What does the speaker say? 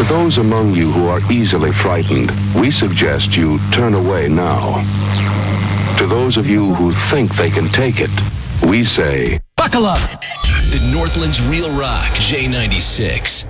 those among you who are easily frightened, we suggest you turn away now. To those of you who think they can take it, we say, buckle up. The Northland's Real Rock J96.